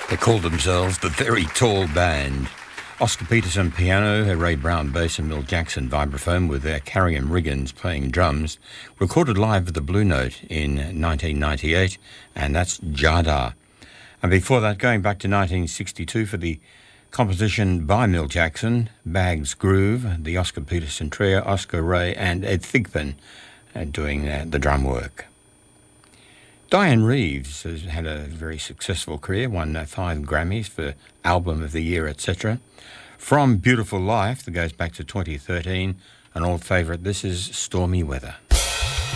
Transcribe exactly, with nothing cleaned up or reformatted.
They called themselves the Very Tall Band. Oscar Peterson piano, Ray Brown bass and Mill Jackson vibraphone with their Carrion Riggins playing drums, recorded live at the Blue Note in nineteen ninety-eight, and that's Jada. And before that, going back to nineteen sixty-two for the composition by Mill Jackson, Bag's Groove, the Oscar Peterson trio, Oscar Ray and Ed Thigpen uh, doing uh, the drum work. Diane Reeves has had a very successful career, won uh, five Grammys for Album of the Year, et cetera. From Beautiful Life, that goes back to twenty thirteen, an old favourite, this is Stormy Weather.